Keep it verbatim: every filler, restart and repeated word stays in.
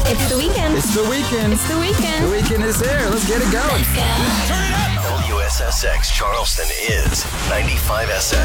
It's the weekend. It's the weekend. It's the weekend. The weekend is here. Let's get it going. Let's go. L U S S X Charleston is ninety-five S X.